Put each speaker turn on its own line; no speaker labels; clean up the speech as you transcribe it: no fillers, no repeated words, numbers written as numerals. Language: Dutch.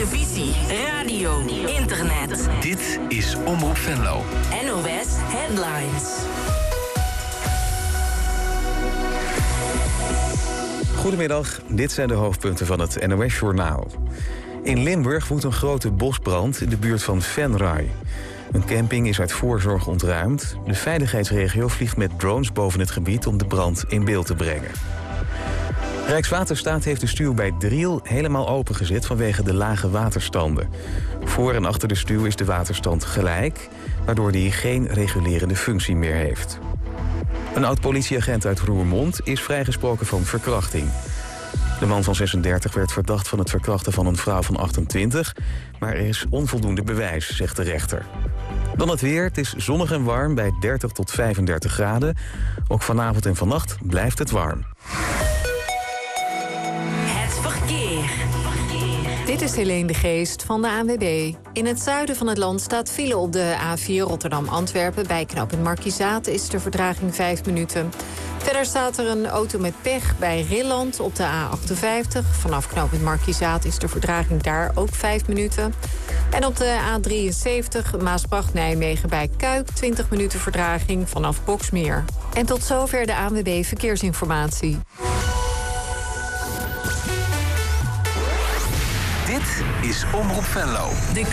televisie, radio, internet.
Dit is Omroep Venlo.
NOS Headlines.
Goedemiddag, dit zijn de hoofdpunten van het NOS-journaal. In Limburg woedt een grote bosbrand in de buurt van Venray. Een camping is uit voorzorg ontruimd. De veiligheidsregio vliegt met drones boven het gebied om de brand in beeld te brengen. Rijkswaterstaat heeft de stuw bij Driel helemaal opengezet vanwege de lage waterstanden. Voor en achter de stuw is de waterstand gelijk, waardoor die geen regulerende functie meer heeft. Een oud-politieagent uit Roermond is vrijgesproken van verkrachting. De man van 36 werd verdacht van het verkrachten van een vrouw van 28... maar er is onvoldoende bewijs, zegt de rechter. Dan het weer. Het is zonnig en warm bij 30 tot 35 graden. Ook vanavond en vannacht blijft het warm.
Het verkeer.
Dit is Helene de Geest van de ANWB. In het zuiden van het land staat file op de A4 Rotterdam-Antwerpen. Bij knooppunt Markizaat is de vertraging 5 minuten. Verder staat er een auto met pech bij Rilland op de A58. Vanaf knooppunt Markizaat is de vertraging daar ook 5 minuten. En op de A73 Maasbracht-Nijmegen bij Kuik 20 minuten vertraging vanaf Boksmeer. En tot zover de ANWB Verkeersinformatie.
Dit is Omroep Venlo.
De